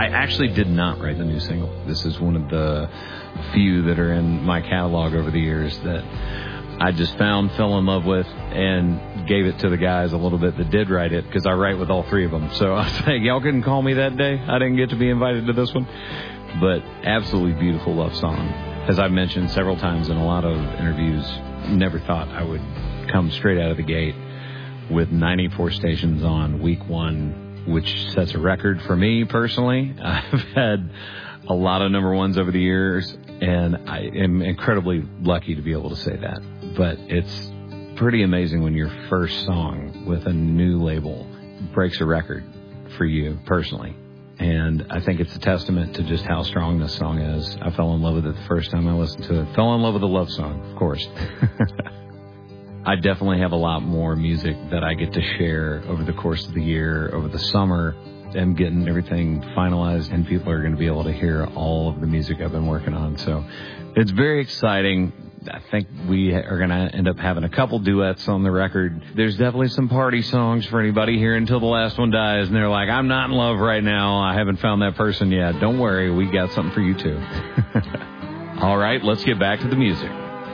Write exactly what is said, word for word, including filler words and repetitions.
I actually did not write the new single. This is one of the few that are in my catalog over the years that I just found, fell in love with, and gave it to the guys a little bit that did write it, because I write with all three of them. So I was like, y'all couldn't call me that day. I didn't get to be invited to this one. But absolutely beautiful love song. As I've mentioned several times in a lot of interviews, never thought I would come straight out of the gate with ninety-four stations on week one, which sets a record for me personally. I've had a lot of number ones over the years, and I am incredibly lucky to be able to say that. But it's pretty amazing when your first song with a new label breaks a record for you personally. And I think it's a testament to just how strong this song is. I fell in love with it the first time I listened to it. Fell in love with the love song, of course. I definitely have a lot more music that I get to share over the course of the year, over the summer. I'm getting everything finalized, and people are going to be able to hear all of the music I've been working on. So it's very exciting. I think we are going to end up having a couple duets on the record. There's definitely some party songs for anybody here until the last one dies, and they're like, I'm not in love right now. I haven't found that person yet. Don't worry. We got something for you, too. All right, let's get back to the music.